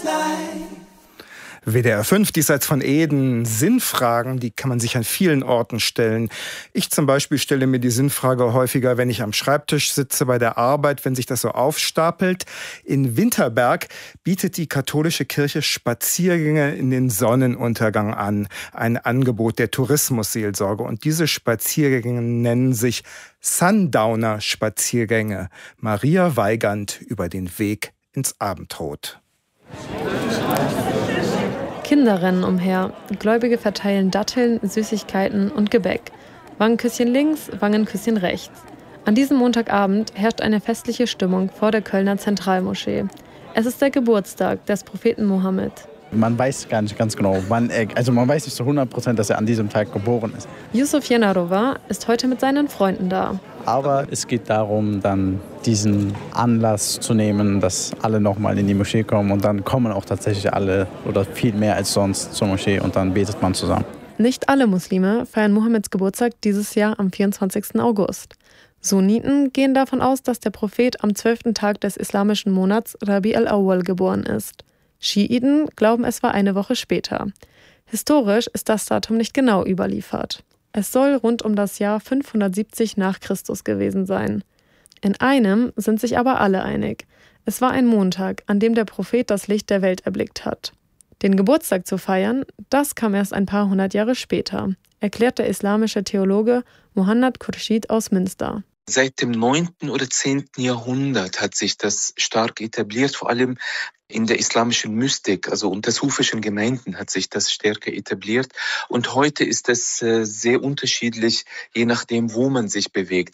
WDR 5, diesseits von Eden, Sinnfragen, die kann man sich an vielen Orten stellen. Ich zum Beispiel stelle mir die Sinnfrage häufiger, wenn ich am Schreibtisch sitze bei der Arbeit, wenn sich das so aufstapelt. In Winterberg bietet die katholische Kirche Spaziergänge in den Sonnenuntergang an. Ein Angebot der Tourismusseelsorge. Und diese Spaziergänge nennen sich Sundowner-Spaziergänge. Maria Weigand über den Weg ins Abendrot. Kinder rennen umher. Gläubige verteilen Datteln, Süßigkeiten und Gebäck. Wangenküsschen links, Wangenküsschen rechts. An diesem Montagabend herrscht eine festliche Stimmung vor der Kölner Zentralmoschee. Es ist der Geburtstag des Propheten Mohammed. Man weiß gar nicht ganz genau, wann man weiß nicht zu 100%, dass er an diesem Tag geboren ist. Yusuf Yenarova ist heute mit seinen Freunden da. Aber es geht darum, dann diesen Anlass zu nehmen, dass alle nochmal in die Moschee kommen. Und dann kommen auch tatsächlich alle oder viel mehr als sonst zur Moschee und dann betet man zusammen. Nicht alle Muslime feiern Mohammeds Geburtstag dieses Jahr am 24. August. Sunniten gehen davon aus, dass der Prophet am 12. Tag des islamischen Monats Rabi al-Awwal geboren ist. Schiiten glauben, es war eine Woche später. Historisch ist das Datum nicht genau überliefert. Es soll rund um das Jahr 570 nach Christus gewesen sein. In einem sind sich aber alle einig. Es war ein Montag, an dem der Prophet das Licht der Welt erblickt hat. Den Geburtstag zu feiern, das kam erst ein paar hundert Jahre später, erklärt der islamische Theologe Muhannad Khurshid aus Münster. Seit dem 9. oder 10. Jahrhundert hat sich das stark etabliert, vor allem in der islamischen Mystik, also unter sufischen Gemeinden hat sich das stärker etabliert. Und heute ist es sehr unterschiedlich, je nachdem, wo man sich bewegt.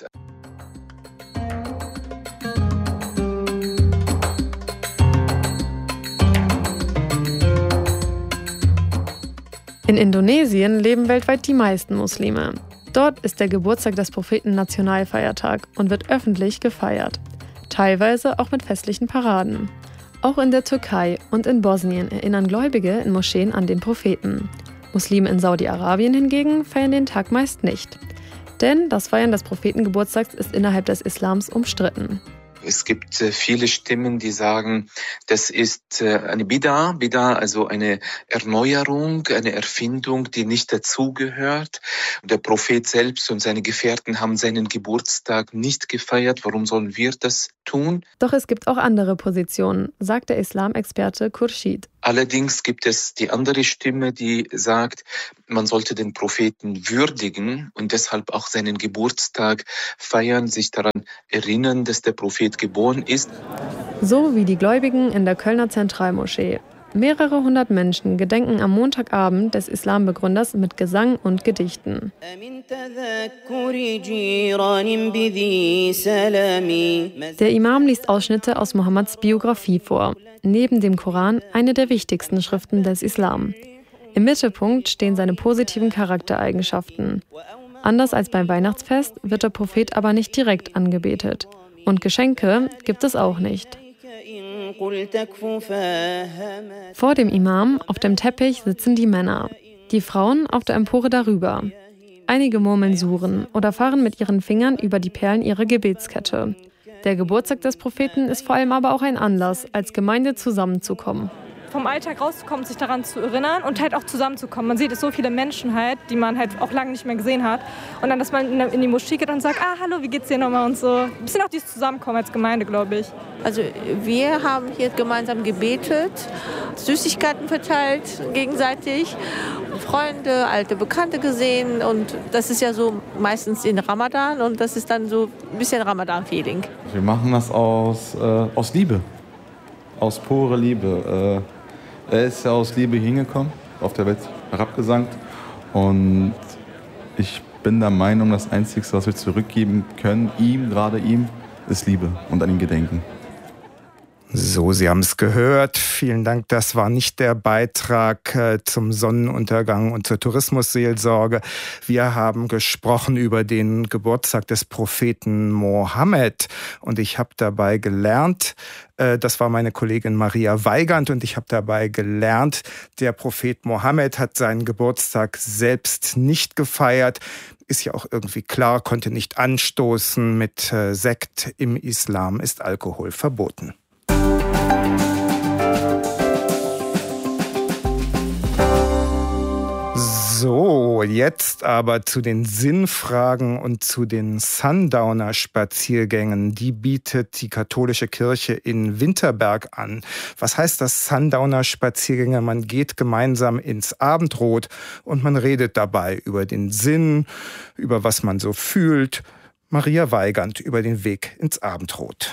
In Indonesien leben weltweit die meisten Muslime. Dort ist der Geburtstag des Propheten Nationalfeiertag und wird öffentlich gefeiert. Teilweise auch mit festlichen Paraden. Auch in der Türkei und in Bosnien erinnern Gläubige in Moscheen an den Propheten. Muslime in Saudi-Arabien hingegen feiern den Tag meist nicht. Denn das Feiern des Prophetengeburtstags ist innerhalb des Islams umstritten. Es gibt viele Stimmen, die sagen, das ist eine Bid'a, also eine Erneuerung, eine Erfindung, die nicht dazugehört. Der Prophet selbst und seine Gefährten haben seinen Geburtstag nicht gefeiert. Warum sollen wir das tun? Doch es gibt auch andere Positionen, sagt der Islamexperte Khurshid. Allerdings gibt es die andere Stimme, die sagt, man sollte den Propheten würdigen und deshalb auch seinen Geburtstag feiern, sich daran erinnern, dass der Prophet geboren ist. So wie die Gläubigen in der Kölner Zentralmoschee. Mehrere hundert Menschen gedenken am Montagabend des Islambegründers mit Gesang und Gedichten. Der Imam liest Ausschnitte aus Mohammeds Biografie vor. Neben dem Koran eine der wichtigsten Schriften des Islam. Im Mittelpunkt stehen seine positiven Charaktereigenschaften. Anders als beim Weihnachtsfest wird der Prophet aber nicht direkt angebetet. Und Geschenke gibt es auch nicht. Vor dem Imam auf dem Teppich sitzen die Männer, die Frauen auf der Empore darüber. Einige murmeln Suren oder fahren mit ihren Fingern über die Perlen ihrer Gebetskette. Der Geburtstag des Propheten ist vor allem aber auch ein Anlass, als Gemeinde zusammenzukommen. Vom Alltag rauszukommen, sich daran zu erinnern und halt auch zusammenzukommen. Man sieht so viele Menschen halt, die man halt auch lange nicht mehr gesehen hat. Und dann, dass man in die Moschee geht und sagt, hallo, wie geht's dir nochmal und so. Ein bisschen auch dieses Zusammenkommen als Gemeinde, glaube ich. Also wir haben hier gemeinsam gebetet, Süßigkeiten verteilt gegenseitig, Freunde, alte Bekannte gesehen. Und das ist ja so meistens in Ramadan und das ist dann so ein bisschen Ramadan-Feeling. Wir machen das aus Liebe, aus purer Liebe. Er ist ja aus Liebe hingekommen, auf der Welt herabgesankt. Und ich bin der Meinung, das Einzige, was wir zurückgeben können, gerade ihm, ist Liebe und an ihn gedenken. So, Sie haben es gehört. Vielen Dank. Das war nicht der Beitrag zum Sonnenuntergang und zur Tourismusseelsorge. Wir haben gesprochen über den Geburtstag des Propheten Mohammed. Und ich habe dabei gelernt, das war meine Kollegin Maria Weigand, und ich habe dabei gelernt, der Prophet Mohammed hat seinen Geburtstag selbst nicht gefeiert. Ist ja auch irgendwie klar, konnte nicht anstoßen mit Sekt. Im Islam ist Alkohol verboten. jetzt aber zu den Sinnfragen und zu den Sundowner-Spaziergängen. Die bietet die katholische Kirche in Winterberg an. Was heißt das Sundowner-Spaziergänge? Man geht gemeinsam ins Abendrot und man redet dabei über den Sinn, über was man so fühlt. Maria Weigand über den Weg ins Abendrot.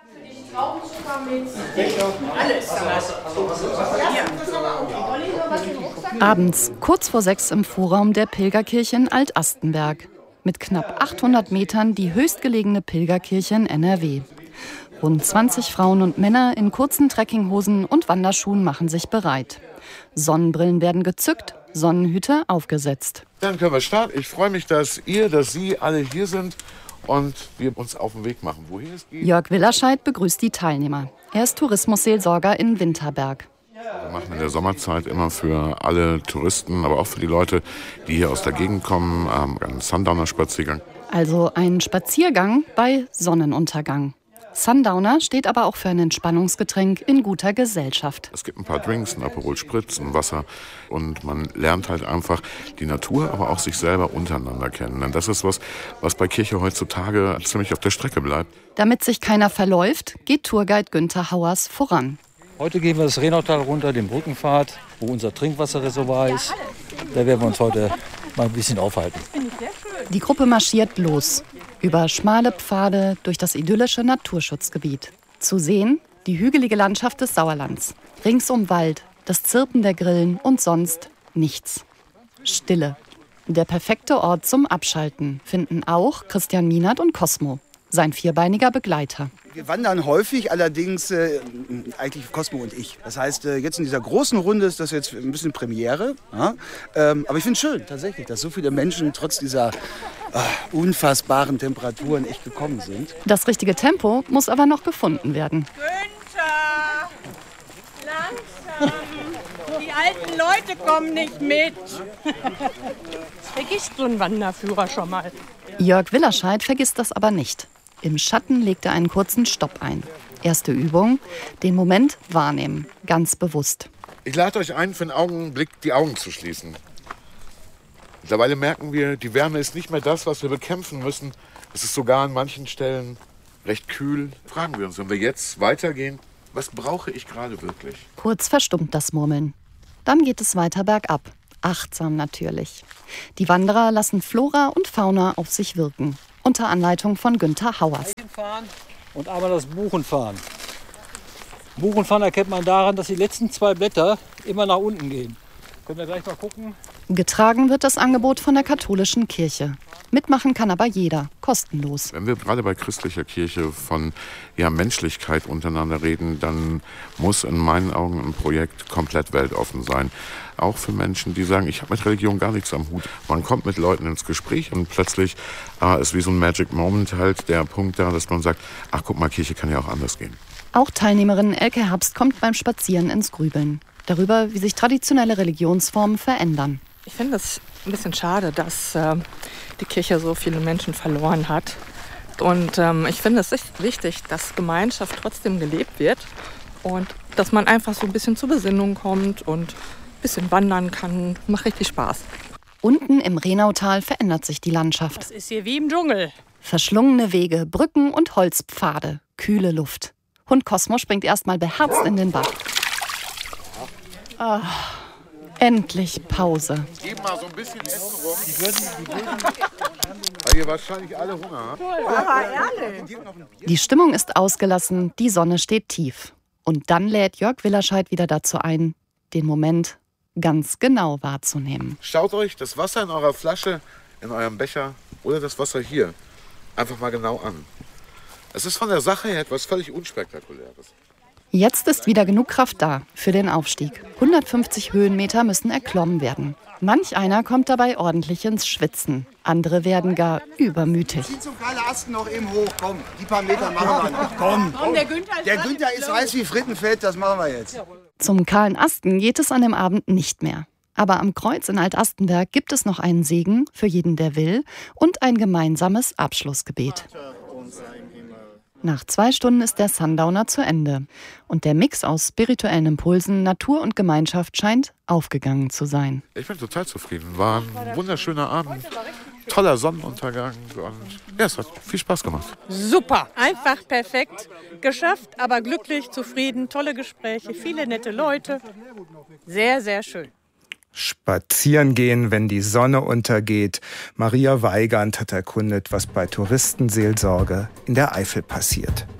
Abends, kurz vor 6 im Vorraum der Pilgerkirche in Alt-Astenberg. Mit knapp 800 Metern die höchstgelegene Pilgerkirche in NRW. Rund 20 Frauen und Männer in kurzen Trekkinghosen und Wanderschuhen machen sich bereit. Sonnenbrillen werden gezückt, Sonnenhüte aufgesetzt. Dann können wir starten. Ich freue mich, dass Sie alle hier sind und wir uns auf den Weg machen, wohin es geht. Jörg Willerscheid begrüßt die Teilnehmer. Er ist Tourismusseelsorger in Winterberg. Wir machen in der Sommerzeit immer für alle Touristen, aber auch für die Leute, die hier aus der Gegend kommen, einen Sundowner-Spaziergang. Also ein Spaziergang bei Sonnenuntergang. Sundowner steht aber auch für ein Entspannungsgetränk in guter Gesellschaft. Es gibt ein paar Drinks, ein Aperol Spritz, ein Wasser und man lernt halt einfach die Natur, aber auch sich selber untereinander kennen. Und das ist was bei Kirche heutzutage ziemlich auf der Strecke bleibt. Damit sich keiner verläuft, geht Tourguide Günther Hauers voran. Heute gehen wir das Rhenautal runter, den Brückenpfad, wo unser Trinkwasserreservoir ist. Da werden wir uns heute mal ein bisschen aufhalten. Die Gruppe marschiert los. Über schmale Pfade durch das idyllische Naturschutzgebiet. Zu sehen die hügelige Landschaft des Sauerlands. Ringsum Wald, das Zirpen der Grillen und sonst nichts. Stille. Der perfekte Ort zum Abschalten finden auch Christian Mienert und Cosmo, sein vierbeiniger Begleiter. Wir wandern häufig, allerdings eigentlich Cosmo und ich. Das heißt, jetzt in dieser großen Runde ist das jetzt ein bisschen Premiere. Ja? Aber ich finde es schön, tatsächlich, dass so viele Menschen trotz dieser unfassbaren Temperaturen echt gekommen sind. Das richtige Tempo muss aber noch gefunden werden. Günther! Langsam! Die alten Leute kommen nicht mit. Vergisst so einen Wanderführer schon mal. Jörg Willerscheid vergisst das aber nicht. Im Schatten legt er einen kurzen Stopp ein. Erste Übung, den Moment wahrnehmen, ganz bewusst. Ich lade euch ein, für einen Augenblick die Augen zu schließen. Mittlerweile merken wir, die Wärme ist nicht mehr das, was wir bekämpfen müssen. Es ist sogar an manchen Stellen recht kühl. Fragen wir uns, wenn wir jetzt weitergehen, was brauche ich gerade wirklich? Kurz verstummt das Murmeln. Dann geht es weiter bergab. Achtsam natürlich. Die Wanderer lassen Flora und Fauna auf sich wirken. Unter Anleitung von Günther Hauers. Und einmal das Buchenfahren. Buchenfahren erkennt man daran, dass die letzten 2 Blätter immer nach unten gehen. Können wir gleich mal gucken. Getragen wird das Angebot von der katholischen Kirche. Mitmachen kann aber jeder, kostenlos. Wenn wir gerade bei christlicher Kirche von Menschlichkeit untereinander reden, dann muss in meinen Augen ein Projekt komplett weltoffen sein. Auch für Menschen, die sagen, ich habe mit Religion gar nichts am Hut. Man kommt mit Leuten ins Gespräch und plötzlich ist wie so ein Magic Moment halt der Punkt da, dass man sagt, ach guck mal, Kirche kann ja auch anders gehen. Auch Teilnehmerin Elke Herbst kommt beim Spazieren ins Grübeln. Darüber, wie sich traditionelle Religionsformen verändern. Ich finde es ein bisschen schade, dass die Kirche so viele Menschen verloren hat. Und ich finde es echt wichtig, dass Gemeinschaft trotzdem gelebt wird und dass man einfach so ein bisschen zur Besinnung kommt und ein bisschen wandern kann. Macht richtig Spaß. Unten im Rhenautal verändert sich die Landschaft. Das ist hier wie im Dschungel. Verschlungene Wege, Brücken und Holzpfade, kühle Luft. Hund Cosmo springt erstmal beherzt in den Bach. Endlich Pause. Gib mal so ein bisschen Essen rum. Weil ihr wahrscheinlich alle Hunger habt. Die Stimmung ist ausgelassen, die Sonne steht tief. Und dann lädt Jörg Willerscheid wieder dazu ein, den Moment ganz genau wahrzunehmen. Schaut euch das Wasser in eurer Flasche, in eurem Becher oder das Wasser hier einfach mal genau an. Es ist von der Sache her etwas völlig Unspektakuläres. Jetzt ist wieder genug Kraft da für den Aufstieg. 150 Höhenmeter müssen erklommen werden. Manch einer kommt dabei ordentlich ins Schwitzen. Andere werden gar übermütig. Zieh zum Kahle Asten noch eben hoch, komm. Die paar Meter machen wir noch. Komm. Der Günther ist heiß wie Frittenfett, das machen wir jetzt. Zum kahlen Asten geht es an dem Abend nicht mehr. Aber am Kreuz in Alt-Astenberg gibt es noch einen Segen für jeden, der will, und ein gemeinsames Abschlussgebet. Nach 2 Stunden ist der Sundowner zu Ende. Und der Mix aus spirituellen Impulsen, Natur und Gemeinschaft scheint aufgegangen zu sein. Ich bin total zufrieden. War ein wunderschöner Abend. Toller Sonnenuntergang. Und ja, es hat viel Spaß gemacht. Super, einfach perfekt geschafft, aber glücklich, zufrieden, tolle Gespräche, viele nette Leute. Sehr, sehr schön. Spazieren gehen, wenn die Sonne untergeht. Maria Weigand hat erkundet, was bei Touristenseelsorge in der Eifel passiert.